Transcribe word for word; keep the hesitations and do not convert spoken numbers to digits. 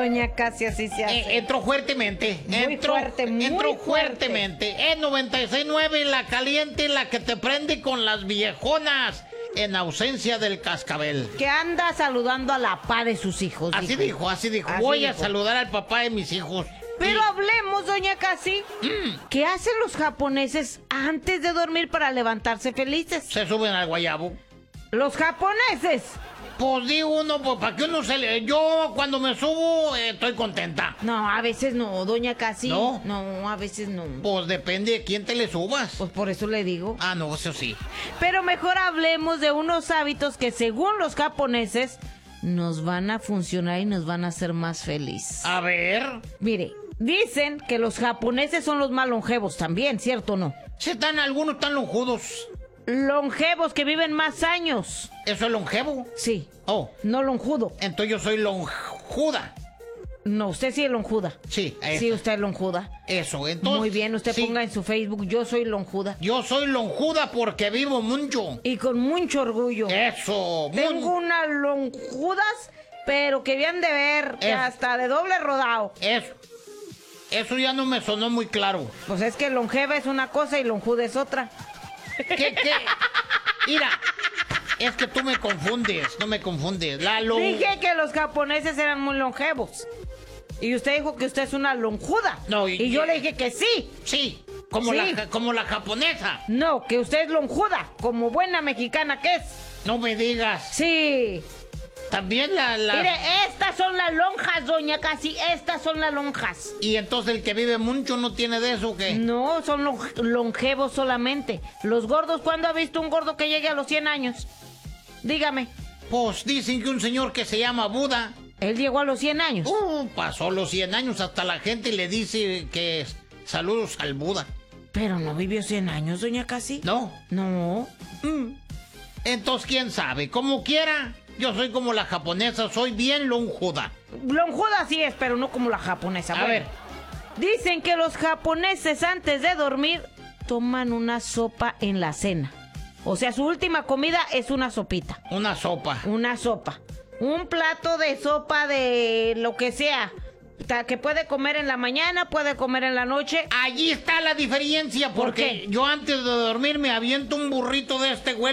doña Casi, así se hace. Eh, entró fuertemente. Muy entró, fuerte, muy entró fuerte. fuertemente. En noventa y seis punto nueve, la caliente, la que te prende con las viejonas. En ausencia del cascabel. Que anda saludando a la pa de sus hijos. Así dijo, dijo, así dijo. Así Voy dijo. a saludar al papá de mis hijos. Pero Y- hablemos, doña Casi, Mm. ¿qué hacen los japoneses antes de dormir para levantarse felices? Se suben al guayabo. Los japoneses. Pues digo uno, pues para que uno se le... Yo cuando me subo eh, estoy contenta. No, a veces no, doña Casi. ¿No? No, a veces no. Pues depende de quién te le subas. Pues por eso le digo. Ah, no, eso sí. Pero mejor hablemos de unos hábitos que según los japoneses nos van a funcionar y nos van a hacer más felices. A ver... Mire, dicen que los japoneses son los más longevos también, ¿cierto o no? Si están algunos tan lonjudos. Longevos, que viven más años. ¿Eso es longevo? Sí, Oh, no lonjudo. entonces yo soy lonjuda. No, usted sí es lonjuda. Sí, eso. Sí, usted es lonjuda. Eso, entonces... Muy bien, usted sí, ponga en su Facebook, yo soy lonjuda. Yo soy lonjuda porque vivo mucho. Y con mucho orgullo. Eso, Tengo mun- unas lonjudas, pero que bien de ver, que Es- hasta de doble rodado. Eso. Eso ya no me sonó muy claro. Pues es que longeva es una cosa y lonjuda es otra. ¿Qué, qué? Mira, es que tú me confundes, no me confundes. La lon... Dije que los japoneses eran muy longevos. Y usted dijo que usted es una lonjuda. No, y- y yo le dije que sí. Sí, como, Sí. La, ja- como la japonesa. No, que usted es lonjuda, como buena mexicana que es. No me digas. Sí. También la... la... Mire, estas son las lonjas, doña Casi, estas son las lonjas. Y entonces el que vive mucho no tiene de eso, ¿qué? No, son lon- longevos solamente. Los gordos, ¿cuándo ha visto un gordo que llegue a los cien años? Dígame, Pues dicen que un señor que se llama Buda... él llegó a los cien años. Uh, pasó los cien años, hasta la gente le dice que es- saludos al Buda. Pero no vivió cien años, doña Casi. ¿No? No. Mm. Entonces, ¿quién sabe? Como quiera, yo soy como la japonesa, soy bien lonjuda. Lonjuda sí es, pero no como la japonesa. A Bueno, ver. dicen que los japoneses antes de dormir toman una sopa en la cena. O sea, su última comida es una sopita. Una sopa. Una sopa. Un plato de sopa de lo que sea. Ta- Que puede comer en la mañana, puede comer en la noche. Allí está la diferencia, ¿Por porque qué? yo antes de dormir me aviento un burrito de este güey.